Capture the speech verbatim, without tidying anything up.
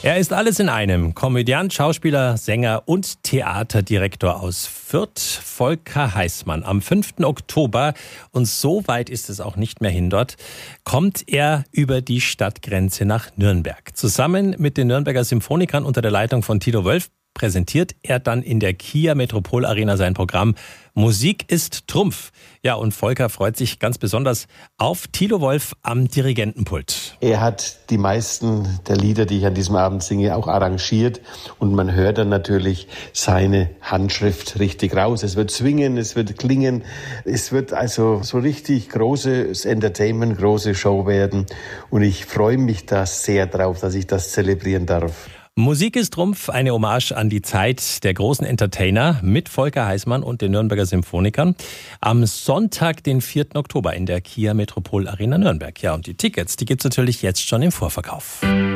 Er ist alles in einem. Komödiant, Schauspieler, Sänger und Theaterdirektor aus Fürth, Volker Heißmann. Am fünften Oktober, und so weit ist es auch nicht mehr hin dort, kommt er über die Stadtgrenze nach Nürnberg. Zusammen mit den Nürnberger Symphonikern unter der Leitung von Tilo Wölf präsentiert er dann in der Kia Metropol Arena sein Programm Musik ist Trumpf. Ja, und Volker freut sich ganz besonders auf Tilo Wölf am Dirigentenpult. Er hat die meisten der Lieder, die ich an diesem Abend singe, auch arrangiert. Und man hört dann natürlich seine Handschrift richtig raus. Es wird swingen, es wird klingen. Es wird also so richtig großes Entertainment, große Show werden. Und ich freue mich da sehr drauf, dass ich das zelebrieren darf. Musik ist Trumpf, eine Hommage an die Zeit der großen Entertainer mit Volker Heißmann und den Nürnberger Symphonikern. Am Sonntag, den vierten Oktober in der Kia Metropol Arena Nürnberg. Ja, und die Tickets, die gibt's natürlich jetzt schon im Vorverkauf.